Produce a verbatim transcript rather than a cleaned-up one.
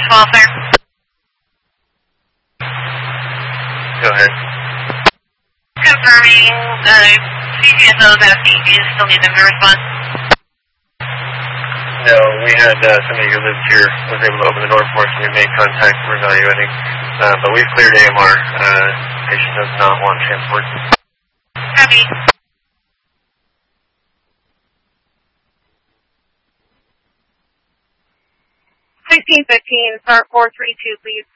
twelve, sir. Go ahead. Confirming the C P S O is asking if you still need them to respond. No, we had uh, somebody who lives here was able to open the door for us, and we made contact. We're evaluating. Uh, but we've cleared A M R. Uh, patient does not want transport. Copy. sixteen fifteen, start four three two, please.